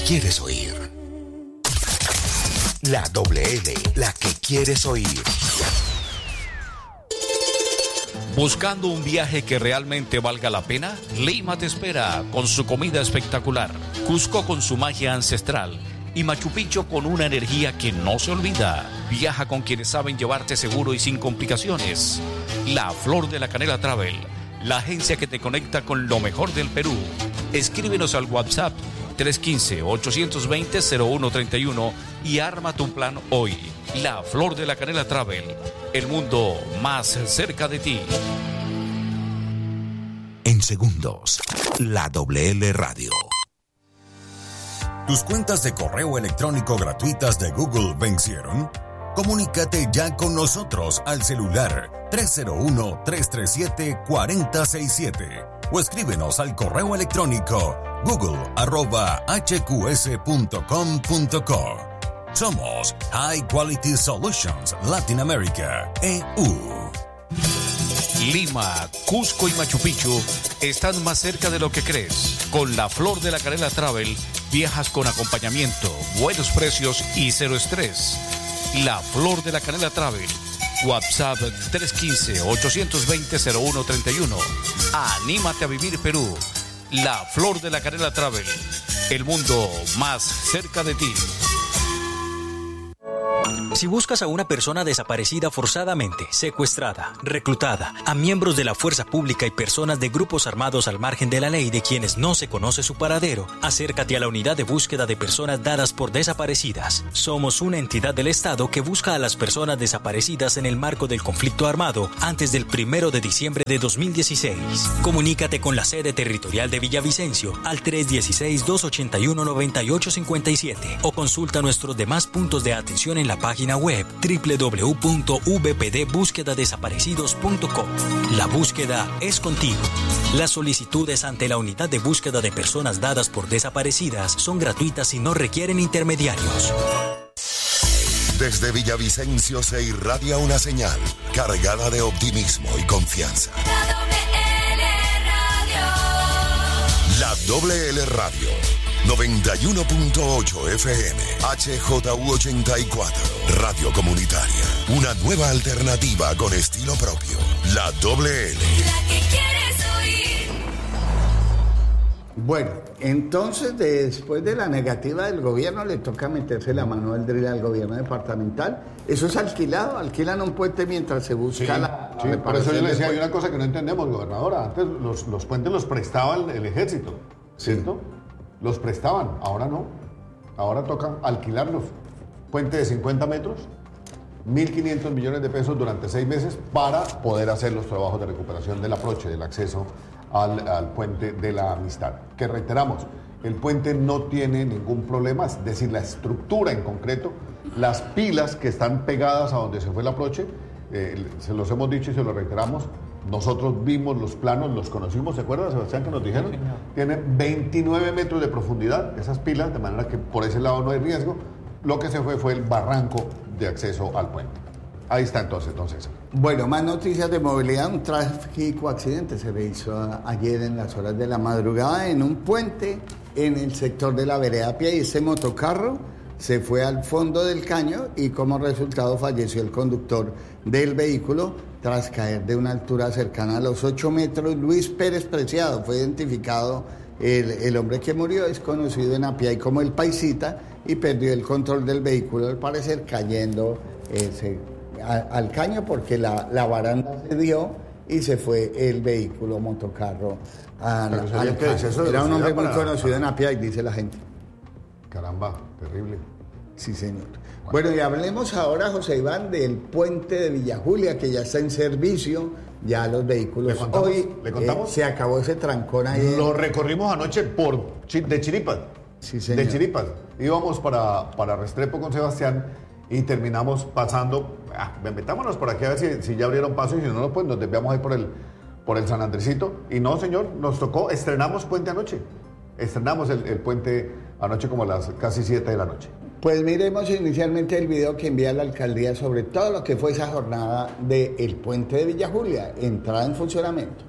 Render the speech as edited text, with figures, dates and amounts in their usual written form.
quieres oír. La doble L, la que quieres oír. ¿Buscando un viaje que realmente valga la pena? Lima te espera con su comida espectacular, Cusco con su magia ancestral y Machu Picchu con una energía que no se olvida. Viaja con quienes saben llevarte seguro y sin complicaciones. La Flor de la Canela Travel, la agencia que te conecta con lo mejor del Perú. Escríbenos al WhatsApp 315-820-0131 y arma tu plan hoy. La Flor de la Canela Travel, el mundo más cerca de ti. En segundos, la doble L Radio. ¿Tus cuentas de correo electrónico gratuitas de Google vencieron? Comunícate ya con nosotros al celular 301-337-4067 o escríbenos al correo electrónico google@hqs.com.co. Somos High Quality Solutions Latin America, EU. Lima, Cusco y Machu Picchu están más cerca de lo que crees. Con la Flor de la Canela Travel viajas con acompañamiento, buenos precios y cero estrés. La Flor de la Canela Travel. WhatsApp 315-820-0131. Anímate a vivir Perú. La Flor de la Canela Travel. El mundo más cerca de ti. Si buscas a una persona desaparecida forzadamente, secuestrada, reclutada, a miembros de la fuerza pública y personas de grupos armados al margen de la ley de quienes no se conoce su paradero, acércate a la unidad de búsqueda de personas dadas por desaparecidas. Somos una entidad del Estado que busca a las personas desaparecidas en el marco del conflicto armado antes del 1 de diciembre de 2016. Comunícate con la sede territorial de Villavicencio al 316-281-9857 o consulta nuestros demás puntos de atención en la página web www.vpdbúsquedadesaparecidos.com. La búsqueda es contigo. Las solicitudes ante la unidad de búsqueda de personas dadas por desaparecidas son gratuitas y no requieren intermediarios. Desde Villavicencio se irradia una señal cargada de optimismo y confianza. La doble L Radio. 91.8 FM, HJU84, Radio Comunitaria. Una nueva alternativa con estilo propio. La doble L. La que quieres oír. Bueno, entonces después de la negativa del gobierno le toca meterse la mano al drill al gobierno departamental. Eso es alquilado, alquilan un puente mientras se busca sí, por eso yo le decía, hay una cosa que no entendemos, gobernadora. Antes los puentes los prestaba el ejército, ¿cierto? Sí. Los prestaban, ahora no. Ahora toca alquilarlos. Puente de 50 metros, 1.500 millones de pesos durante 6 meses para poder hacer los trabajos de recuperación del aproche, del acceso al puente de la Amistad. Que reiteramos, el puente no tiene ningún problema, es decir, la estructura en concreto, las pilas que están pegadas a donde se fue el aproche, se los hemos dicho y se los reiteramos. Nosotros vimos los planos, los conocimos, ¿se acuerda, Sebastián, que nos dijeron? Sí, tienen 29 metros de profundidad esas pilas, de manera que por ese lado no hay riesgo. Lo que se fue el barranco de acceso al puente. Ahí está entonces. Bueno, más noticias de movilidad. Un trágico accidente se realizó ayer en las horas de la madrugada en un puente en el sector de la vereda Pie, y ese motocarro se fue al fondo del caño y como resultado falleció el conductor del vehículo tras caer de una altura cercana a los 8 metros. Luis Pérez Preciado fue identificado, el hombre que murió es conocido en Apiay como el Paisita, y perdió el control del vehículo, al parecer cayendo al caño porque la baranda se dio y se fue el vehículo motocarro al caño. Era un hombre muy conocido en Apiay, dice la gente. Caramba, terrible. Sí, señor. Bueno, y hablemos ahora, José Iván, del puente de Villa Julia, que ya está en servicio, ya los vehículos. ¿Le contamos? Se acabó ese trancón ahí. Lo recorrimos anoche de Chiripas. Sí, señor. De Chiripas. Íbamos para Restrepo con Sebastián y terminamos pasando. Metámonos por aquí a ver si ya abrieron paso, y si no, pues nos desviamos ahí por el San Andresito. Y no, señor, nos tocó, estrenamos puente anoche. Estrenamos el puente anoche como a las casi 7 de la noche. Pues miremos inicialmente el video que envía la alcaldía sobre todo lo que fue esa jornada del puente de Villa Julia, entrada en funcionamiento.